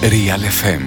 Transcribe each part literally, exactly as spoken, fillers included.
Real εφ εμ.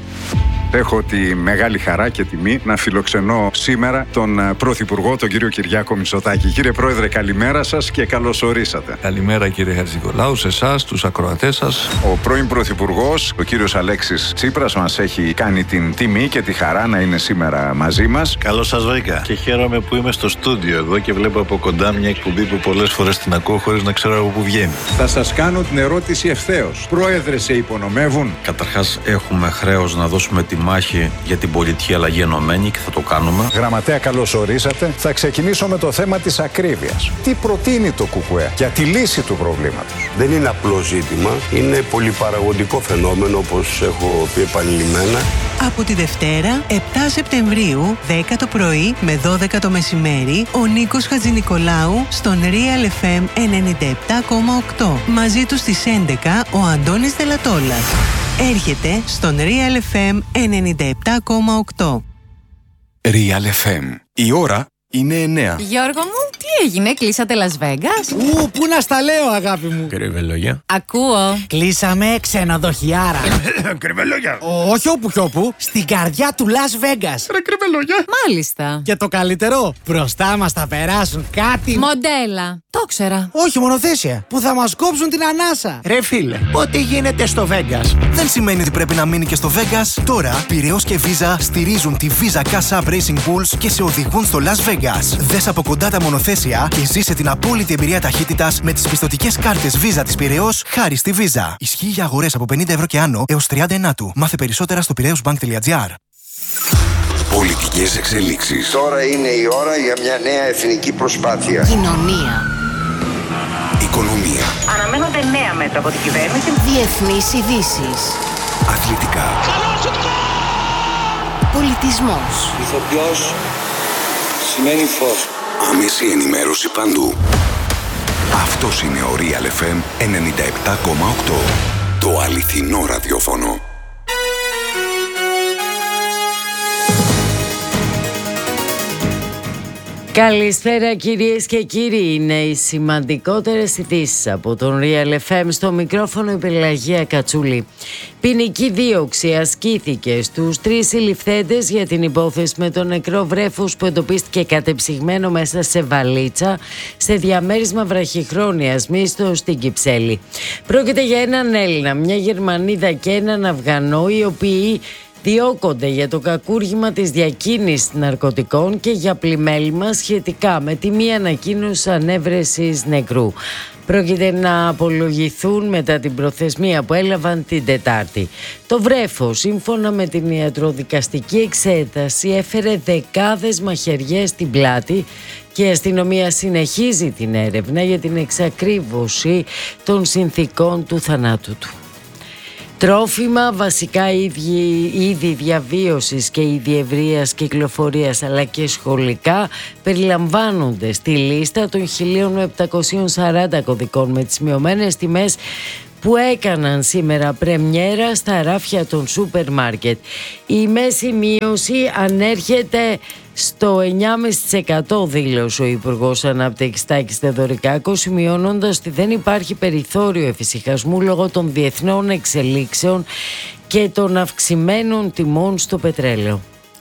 Έχω τη μεγάλη χαρά και τιμή να φιλοξενώ σήμερα τον Πρωθυπουργό, τον κύριο Κυριάκο Μητσοτάκη. Κύριε Πρόεδρε, καλημέρα σας και καλώς ορίσατε. Καλημέρα κύριε Χατζηνικολάου, σε εσάς, τους ακροατές σας. Ο πρώην Πρωθυπουργός, ο κύριος Αλέξης Τσίπρας, μας έχει κάνει την τιμή και τη χαρά να είναι σήμερα μαζί μας. Καλώς σας βρήκα και χαίρομαι που είμαι στο στούντιο εδώ και βλέπω από κοντά μια εκπομπή που πολλές φορές την ακούω χωρίς να ξέρω από πού βγαίνει. Θα σας κάνω την ερώτηση ευθέως. Πρόεδρε, σε υπονομεύουν? Καταρχάς, έχουμε χρέος να δώσουμε τη μάχη για την πολιτική αλλαγή ενωμένη και θα το κάνουμε. Γραμματέα, καλώς ορίσατε. Θα ξεκινήσω με το θέμα της ακρίβειας. Τι προτείνει το ΚΚΕ για τη λύση του προβλήματος? Δεν είναι απλό ζήτημα, είναι πολυπαραγωγικό φαινόμενο, όπως έχω πει επανειλημμένα. Από τη Δευτέρα, επτά Σεπτεμβρίου, δέκα το πρωί με δώδεκα το μεσημέρι, ο Νίκος Χατζηνικολάου στον Real εφ εμ ενενήντα επτά κόμμα οκτώ. Μαζί του στις έντεκα ο Αντώνης Δελατόλας. Έρχεται στον Real εφ εμ ενενήντα επτά κόμμα οκτώ. Real εφ εμ. Η ώρα είναι εννέα. Γιώργο μου, τι έγινε, κλείσατε Las Vegas? Ου, πού να στα λέω, αγάπη μου. Κρυβελόγια. Ακούω. Κλείσαμε ξενοδοχιάρα. Κρυβελόγια. Όχι όπου κι όπου, στην καρδιά του Las Vegas. Ρε κρυβελόγια. Μάλιστα. Και το καλύτερο, μπροστά μας θα περάσουν κάτι. Μοντέλα. Το ξέρα. Όχι, μονοθέσια. Που θα μας κόψουν την ανάσα. Ρε φίλε, ό,τι γίνεται στο Vegas δεν σημαίνει ότι πρέπει να μείνει και στο Vegas. Τώρα, Πειραιώς και Visa στηρίζουν τη Visa Cash App Racing Bulls και σε οδηγούν στο Las Vegas. Δες από κοντά τα μονοθέσια και ζήσε την απόλυτη εμπειρία ταχύτητας με τις πιστωτικές κάρτες Visa της Πειραιώς χάρη στη Visa. Ισχύει για αγορές από πενήντα ευρώ και άνω έως τριάντα ενάτου. Μάθε περισσότερα στο πειραιώσμπανκ τελεία τζι άρ. Πολιτικές εξελίξεις. Τώρα είναι η ώρα για μια νέα εθνική προσπάθεια. Κοινωνία. Οικονομία. Αναμένονται νέα μέτρα από την κυβέρνηση. Διεθνείς ειδήσεις. Αθλητικά. Πολιτισμός. Ηθοποιός σημαίνει φως. Άμεση ενημέρωση παντού. Αυτός είναι ο Real εφ εμ ενενήντα επτά κόμμα οκτώ. Το αληθινό ραδιόφωνο. Καλησπέρα κυρίες και κύριοι, είναι οι σημαντικότερες ειδήσεις από τον Real εφ εμ. Στο μικρόφωνο η Πελαγία Κατσούλη. Ποινική δίωξη ασκήθηκε στους τρεις συλληφθέντες για την υπόθεση με το νεκρό βρέφος που εντοπίστηκε κατεψυγμένο μέσα σε βαλίτσα σε διαμέρισμα βραχυχρόνιας μίσθω στην Κυψέλη. Πρόκειται για έναν Έλληνα, μια Γερμανίδα και έναν Αφγανό, οι οποίοι διώκονται για το κακούργημα της διακίνησης ναρκωτικών και για πλημέλημα σχετικά με τη μη ανακοίνωση ανέβρεσης νεκρού. Πρόκειται να απολογηθούν μετά την προθεσμία που έλαβαν την Τετάρτη. Το βρέφος, σύμφωνα με την ιατροδικαστική εξέταση, έφερε δεκάδες μαχαιριές στην πλάτη και η αστυνομία συνεχίζει την έρευνα για την εξακρίβωση των συνθηκών του θανάτου του. Τρόφιμα, βασικά είδη διαβίωσης και είδη ευρείας κυκλοφορίας αλλά και σχολικά περιλαμβάνονται στη λίστα των χίλια επτακόσιων σαράντα κωδικών με τις μειωμένες τιμές που έκαναν σήμερα πρεμιέρα στα ράφια των σούπερ μάρκετ. Η μέση μείωση ανέρχεται στο εννιά κόμμα πέντε τοις εκατό, δήλωσε ο Υπουργός Ανάπτυξης Τάκης Θεοδωρικάκος, σημειώνοντας ότι δεν υπάρχει περιθώριο εφησυχασμού λόγω των διεθνών εξελίξεων και των αυξημένων τιμών στο πετρέλαιο.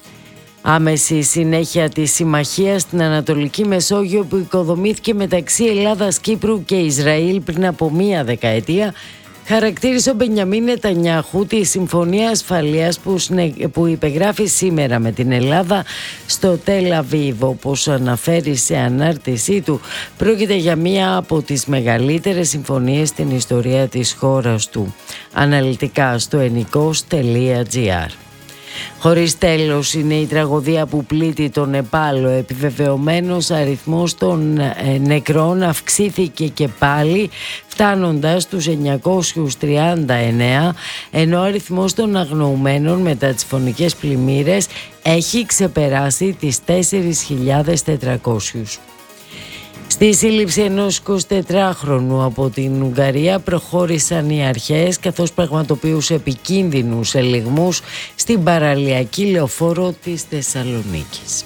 Άμεση συνέχεια της συμμαχίας στην Ανατολική Μεσόγειο που οικοδομήθηκε μεταξύ Ελλάδας, Κύπρου και Ισραήλ πριν από μία δεκαετία, χαρακτήρισε ο Μπενιαμίν Νετανιάχου τη συμφωνία ασφαλείας που, που υπεγράφει σήμερα με την Ελλάδα στο Τελ Αβίβ. Όπως αναφέρει σε ανάρτησή του, πρόκειται για μία από τις μεγαλύτερες συμφωνίες στην ιστορία της χώρας του. Αναλυτικά στο ενικός τελεία τζι άρ. Χωρίς τέλος είναι η τραγωδία που πλήττει τον Νεπάλ. Ο επιβεβαιωμένος αριθμός των νεκρών αυξήθηκε και πάλι, φτάνοντας τους εννιακόσιους τριάντα εννέα, ενώ ο αριθμός των αγνοουμένων μετά τις φωνικές πλημμύρες έχει ξεπεράσει τις τέσσερις χιλιάδες τετρακόσιους. Στη σύλληψη ενός εικοσιτετράχρονου από την Ουγγαρία προχώρησαν οι αρχές, καθώς πραγματοποιούσε επικίνδυνους ελιγμούς στην παραλιακή λεωφόρο της Θεσσαλονίκης.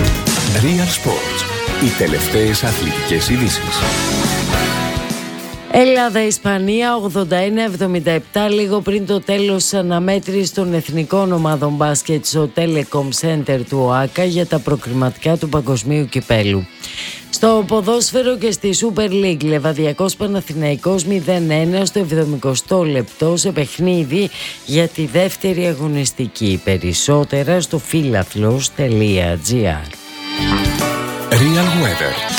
Real Sports. Οι τελευταίες αθλητικές ειδήσεις. Ελλάδα-Ισπανία ογδόντα ένα εβδομήντα επτά, λίγο πριν το τέλος της αναμέτρησης των εθνικών ομάδων μπάσκετ στο Telecom Center του ΟΑΚΑ για τα προκριματικά του Παγκοσμίου Κυπέλου. Στο ποδόσφαιρο και στη Super League, Λεβαδιακός Παναθηναϊκός μηδέν ένα στο εβδομηκοστό λεπτό σε παιχνίδι για τη δεύτερη αγωνιστική. Περισσότερα στο φίλαθλος τελεία τζι άρ. Real Weather.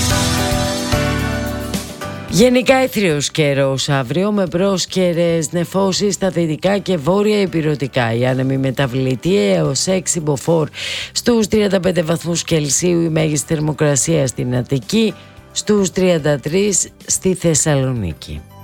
Γενικά έθριος καιρός αύριο με πρόσκαιρες νεφώσεις στα δυτικά και βόρεια ηπειρωτικά. Η άνεμη μεταβλητή έως έξι μποφόρ στους τριάντα πέντε βαθμούς Κελσίου, η μέγιστη θερμοκρασία στην Αττική στους τριάντα τρεις στη Θεσσαλονίκη.